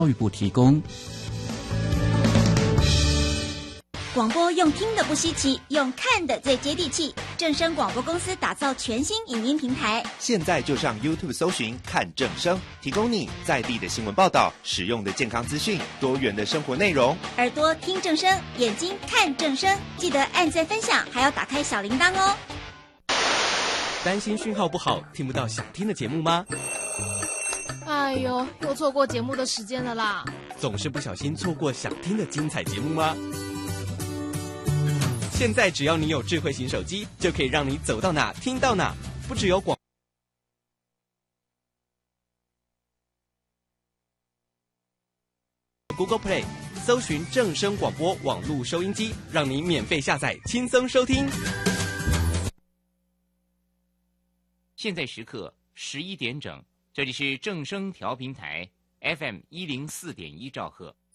教育部提供。 广播用听的不稀奇，用看的最接地气。正声广播公司打造全新影音平台， 现在就上 YouTube 搜寻看正声，提供你在地的新闻报道、实用的健康资讯、多元的生活内容。 耳朵听正声，眼睛看正声，记得按赞分享，还要打开小铃铛哦。 担心讯号不好，听不到想听的节目吗？ 哎呦，又错过节目的时间了啦！ 总是不小心错过想听的精彩节目吗？现在只要你有智慧型手机，就可以让你走到哪听到哪，不只有广。Google Play 搜寻正声广播网络收音机，让你免费下载，轻松收听。 现在时刻11点整，这里是正声调频台 FM104.1兆赫。